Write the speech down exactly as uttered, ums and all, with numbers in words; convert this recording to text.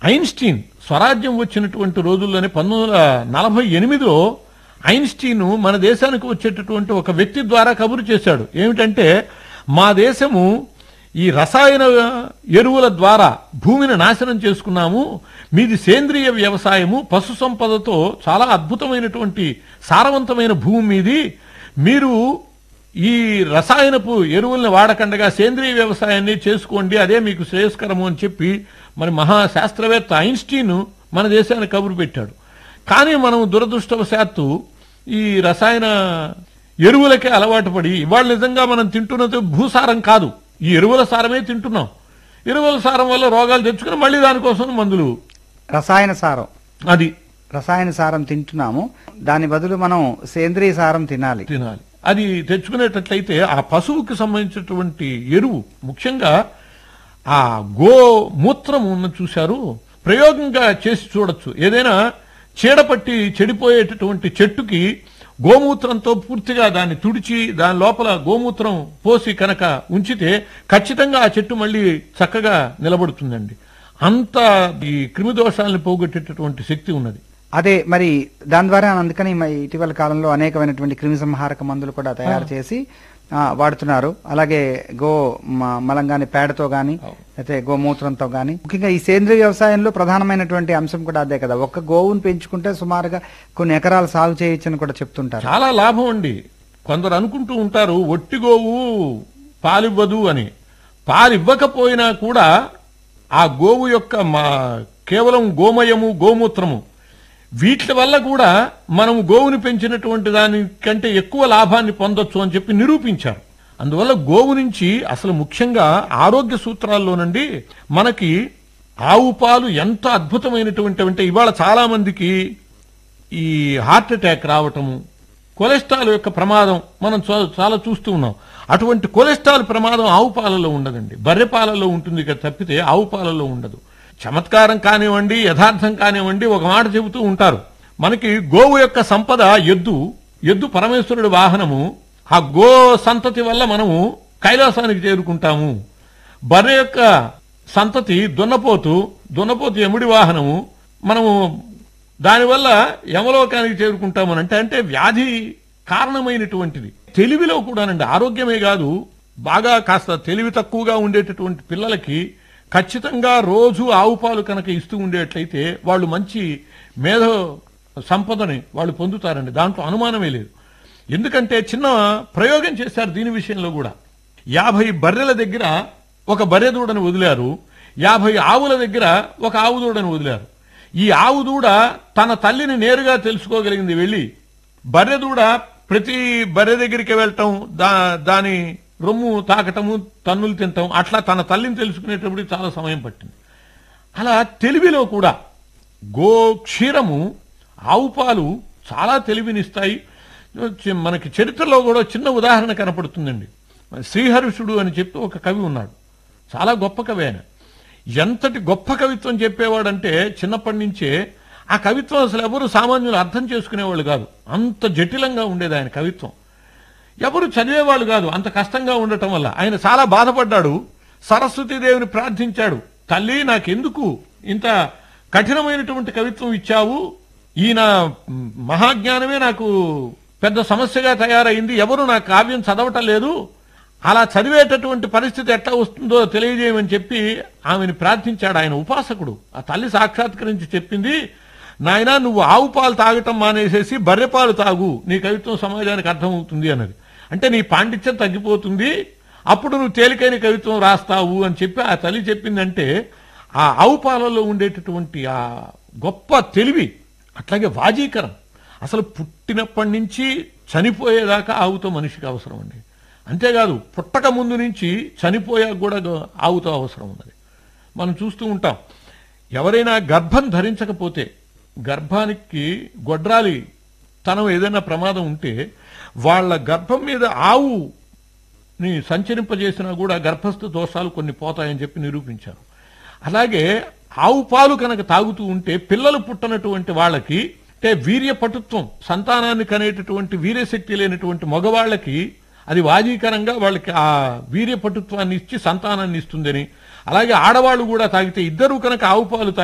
Einstein స్వరాజ్యం వచ్చినటువంటి రోజుల్లోనే పంతొమ్మిది వందల నలభై ఎనిమిదిలో ఐన్స్టీన్ మన దేశానికి వచ్చేటటువంటి ఒక వ్యక్తి ద్వారా కబురు చేశాడు. ఏమిటంటే, మా దేశము ఈ రసాయన ఎరువుల ద్వారా భూమిని నాశనం చేసుకున్నాము, మీది సేంద్రియ వ్యవసాయము, పశు సంపదతో చాలా అద్భుతమైనటువంటి సారవంతమైన భూమి మీది, మీరు ఈ రసాయనపు ఎరువుల్ని వాడకండగా సేంద్రియ వ్యవసాయాన్ని చేసుకోండి, అదే మీకు శ్రేయస్కరము అని చెప్పి మరి మహాశాస్త్రవేత్త ఐన్స్టీన్ మన దేశానికి కబురు పెట్టాడు. కానీ మనం దురదృష్టవశాత్తు ఈ రసాయన ఎరువులకే అలవాటు పడి ఇవాళ నిజంగా మనం తింటున్నది భూసారం కాదు, ఈ ఎరువుల సారమే తింటున్నాం. ఎరువుల సారం వల్ల రోగాలు తెచ్చుకుని మళ్ళీ దానికోసం మందులు, రసాయన సారం, అది రసాయన సారం తింటున్నాము, దాని బదులు మనం సేంద్రియ సారం తినాలి తినాలి అది తెచ్చుకునేటట్లయితే ఆ పశువుకి సంబంధించినటువంటి ఎరువు, ముఖ్యంగా ఆ గో మూత్రం ఉన్న చూశారు, ప్రయోగంగా చేసి చూడొచ్చు. ఏదైనా చీడపట్టి చెడిపోయేటటువంటి చెట్టుకి గోమూత్రంతో పూర్తిగా దాన్ని తుడిచి దాని లోపల గోమూత్రం పోసి కనుక ఉంచితే ఖచ్చితంగా ఆ చెట్టు మళ్ళీ చక్కగా నిలబడుతుందండి. అంత ఈ క్రిమిదోషాలను పోగొట్టేటటువంటి శక్తి ఉన్నది. అదే మరి దాని ద్వారా అందుకని ఇటీవల కాలంలో అనేకమైనటువంటి క్రిమి సంహారక మందులు కూడా తయారు చేసి వాడుతున్నారు. అలాగే గో మలం గాని, పేడతో గాని, అయితే గోమూత్రంతో గాని. ముఖ్యంగా ఈ సేంద్రియ వ్యవసాయంలో ప్రధానమైనటువంటి అంశం కూడా అదే కదా, ఒక్క గోవును పెంచుకుంటే సుమారుగా కొన్ని ఎకరాలు సాగు చేయొచ్చని కూడా చెప్తుంటారు. చాలా లాభం అండి. కొందరు అనుకుంటూ ఉంటారు ఒట్టి గోవు పాలివ్వదు అని. పాలివ్వకపోయినా కూడా ఆ గోవు యొక్క కేవలం గోమయము, గోమూత్రము, వీటి వల్ల కూడా మనం గోవుని పెంచినటువంటి దానికంటే ఎక్కువ లాభాన్ని పొందొచ్చు అని చెప్పి నిరూపించారు. అందువల్ల గోవు నుంచి అసలు ముఖ్యంగా ఆరోగ్య సూత్రాల్లోనండి మనకి ఆవు పాలు ఎంత అద్భుతమైనటువంటి అంటే, ఇవాళ చాలా మందికి ఈ హార్ట్ అటాక్ రావటము, కొలెస్ట్రాల్ యొక్క ప్రమాదం మనం చాలా చూస్తూ ఉన్నాం. అటువంటి కొలెస్ట్రాల్ ప్రమాదం ఆవు పాలలో ఉండదండి, బర్రె పాలలో ఉంటుంది కదా తప్పితే ఆవు పాలలో ఉండదు. చమత్కారం కానివ్వండి, యథార్థం కానివ్వండి, ఒక మాట చెబుతూ ఉంటారు. మనకి గోవు యొక్క సంపద ఎద్దు, ఎద్దు పరమేశ్వరుడి వాహనము. ఆ గో సంతతి వల్ల మనము కైలాసానికి చేరుకుంటాము. బర్రె యొక్క సంతతి దున్నపోతు, దున్నపోతు యముడి వాహనము, మనము దానివల్ల యమలోకానికి చేరుకుంటామని అంటే అంటే వ్యాధి కారణమైనటువంటిది. తెలివిలో కూడానండి, ఆరోగ్యమే కాదు, బాగా కాస్త తెలివి తక్కువగా ఉండేటటువంటి పిల్లలకి ఖచ్చితంగా రోజు ఆవు పాలు కనుక ఇస్తూ ఉండేట్లయితే వాళ్ళు మంచి మేధో సంపదని వాళ్ళు పొందుతారండి, దాంట్లో అనుమానమే లేదు. ఎందుకంటే చిన్న ప్రయోగం చేశారు దీని విషయంలో కూడా. యాభై బర్రెల దగ్గర ఒక బర్రె దూడను వదిలారు, యాభై ఆవుల దగ్గర ఒక ఆవు దూడను వదిలారు. ఈ ఆవు దూడ తన తల్లిని నేరుగా తెలుసుకోగలిగింది వెళ్ళి. బర్రె దూడ ప్రతి బర్రె దగ్గరికి వెళ్ళటం, దా దాని రొమ్ము తాకటము, తన్నులు తింటాం, అట్లా తన తల్లిని తెలుసుకునేటప్పుడు చాలా సమయం పట్టింది. అలా తెలివిలో కూడా గో క్షీరము, ఆవు పాలు చాలా తెలివినిస్తాయి. మనకి చరిత్రలో కూడా చిన్న ఉదాహరణ కనపడుతుందండి. శ్రీహర్షుడు అని చెప్పి ఒక కవి ఉన్నాడు, చాలా గొప్ప కవి. ఆయన ఎంతటి గొప్ప కవిత్వం చెప్పేవాడంటే చిన్నప్పటి నుంచే ఆ కవిత్వం అసలు ఎవరు సామాన్యులు అర్థం చేసుకునేవాళ్ళు కాదు, అంత జటిలంగా ఉండేది ఆయన కవిత్వం. ఎవరు చదివేవాళ్ళు కాదు, అంత కష్టంగా ఉండటం వల్ల. ఆయన చాలా బాధపడ్డాడు, సరస్వతీదేవిని ప్రార్థించాడు, తల్లి నాకెందుకు ఇంత కఠినమైనటువంటి కవిత్వం ఇచ్చావు, ఈయన మహాజ్ఞానమే నాకు పెద్ద సమస్యగా తయారైంది, ఎవరు నా కావ్యం చదవటం లేదు, అలా చదివేటటువంటి పరిస్థితి ఎట్లా వస్తుందో తెలియజేయమని చెప్పి ఆమెను ప్రార్థించాడు. ఆయన ఉపాసకుడు. ఆ తల్లి సాక్షాత్కరించి చెప్పింది, నాయన నువ్వు ఆవు పాలు తాగటం మానేసేసి బర్రె పాలు తాగు, నీ కవిత్వం సమాజానికి అర్థమవుతుంది అన్నది. అంటే నీ పాండిత్యం తగ్గిపోతుంది, అప్పుడు నువ్వు తేలికైన కవిత్వం రాస్తావు అని చెప్పి ఆ తల్లి చెప్పిందంటే ఆ ఆవు పాలలో ఉండేటటువంటి ఆ గొప్ప తెలివి, అట్లాగే వాజీకరం, అసలు పుట్టినప్పటి నుంచి చనిపోయేదాకా ఆవుతో మనిషికి అవసరం అండి. అంతేకాదు పుట్టక ముందు నుంచి చనిపోయాక కూడా ఆవుతో అవసరం ఉన్నది. మనం చూస్తూ ఉంటాం, ఎవరైనా గర్భం ధరించకపోతే, గర్భానికి గొడ్రాలి తనం ఏదైనా ప్రమాదం ఉంటే వాళ్ళ గర్భం మీద ఆవుని సంచరింపజేసినా కూడా గర్భస్థ దోషాలు కొన్ని పోతాయని చెప్పి నిరూపించారు. అలాగే ఆవు పాలు కనుక తాగుతూ ఉంటే పిల్లలు పుట్టనటువంటి వాళ్ళకి, అంటే వీర్య పటుత్వం, సంతానాన్ని కనేటటువంటి వీర్యశక్తి లేనటువంటి మగవాళ్ళకి అది వాజీకరంగా వాళ్ళకి ఆ వీర్య పటుత్వాన్ని ఇచ్చి సంతానాన్ని ఇస్తుందని, అలాగే ఆడవాళ్ళు కూడా తాగితే, ఇద్దరు కనుక ఆవు పాలు